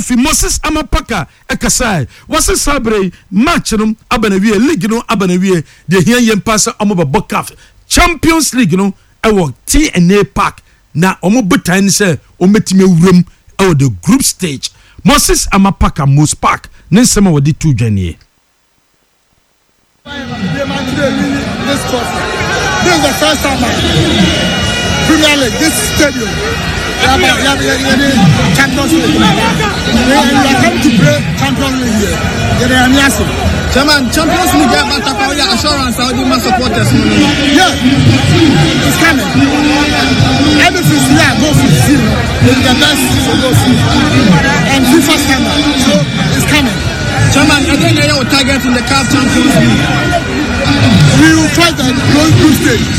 afi Moses Amapaka ekasai wase sabre match no abanawie league no abanawie de hia yem pass omoba CAF Champions League no ewo TNA Park na omo botan ni se ometime wuram ewo the group stage Moses Amapaka Mos Park nensema wodi tu dwane This is the first time Premier League, this stadium, Champions League. We are coming to play Champions League here. Chairman, Champions League, assurance, how do you support us? Yeah, it's coming. Everything's here, go for zero. It's the best to go for. And FIFA's coming, so it's coming. Chairman, I think they are targeting the CAF Champions League. We will fight and go to stage.